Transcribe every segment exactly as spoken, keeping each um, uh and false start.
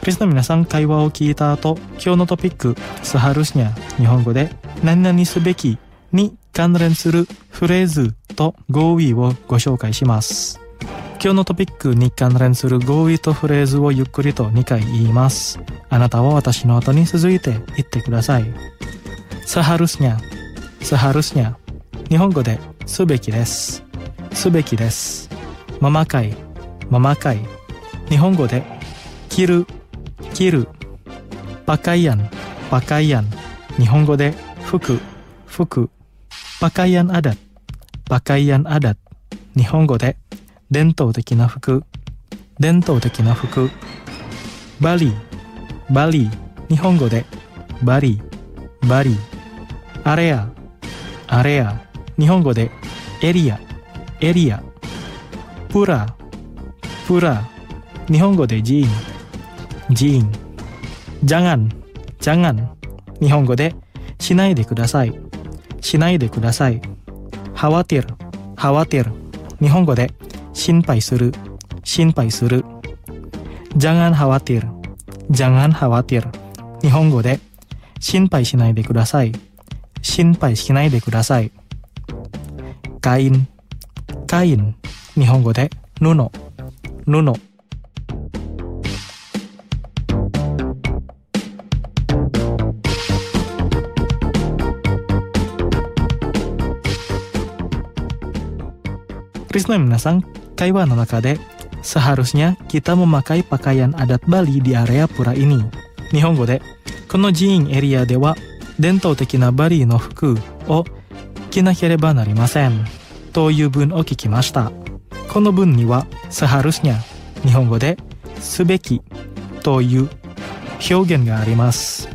リスの皆さん、会話を聞いた後、今日のトピックスハルシニャ、日本語で何々すべきに関連するフレーズと語彙をご紹介します。今日のトピックに関連する語彙とフレーズをゆっくりとにかい言います。あなたは私の後に続いて言ってください。スハルシニャ、スハルシニャ、日本語ですべきです。すべきです。ママ会、ママ会、日本語で着る、着る。パカイアン、パカイアン、日本語で服、服。パカイアンアダッ、パカイアンアダッ、日本語で伝統的な服、伝統的な服。バリー、バリー、日本語でバリー、バリー。アレア、アレア、日本語でエリア、エリア。プラ、プラ、日本語でジーン、ジーン。ジャガン、ジャガン、日本語でしないでください、しないでください。ハワティル、ハワティル、日本語で心配する、心配する。Jangan khawatir, jangan khawatir、日本語で心配しないでください、心配しないでください。カイン、カイン、日本語で布、布。Krisna minasan, kaiwa no naka de seharusnya kita memakai pakaian adat Bali di area pura ini. Nihongo de, kono jiin area de wa dentou teki na Bali no fuku o kinakereba narimasen. という文を聞きました。この文にはseharusnya、日本語ですべきという表現があります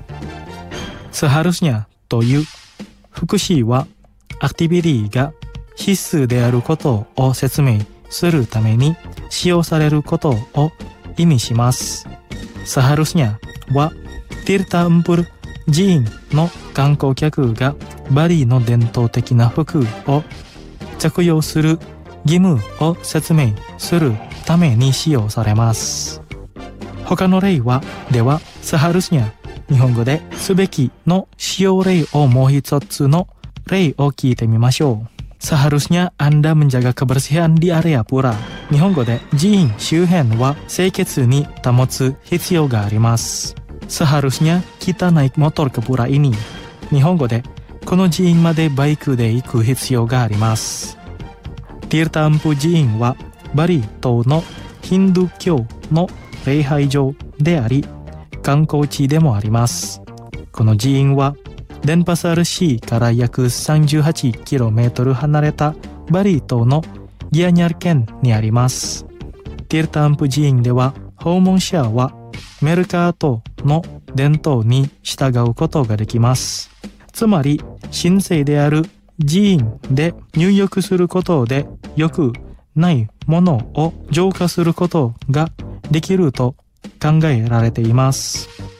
。seharusnya という副詞はアクティビティが必須であることを説明するために使用されることを意味します。seharusnya はティルタンプル寺院の観光客がバリの伝統的な服を着用する義務を説明するために使用されます。他の例はではseharusnya、日本語ですべきの使用例をもう一つの例を聞いてみましょう。seharusnya Anda menjaga kebersihan di area pura。日本語で寺院周辺は清潔に保つ必要があります。seharusnya kita naik motor ke pura ini。日本語でこの寺院までバイクで行く必要があります。Tirta Empu寺院はバリ島のヒンドゥー教の礼拝場であり観光地でもあります。この寺院はデンパサル市から約 さんじゅうはちキロメートル 離れたバリ島のギアニャル県にあります。ティルタンプ寺院では訪問者はメルカートの伝統に従うことができます。つまり神聖である寺院で入浴することで良くないものを浄化することができると考えられています。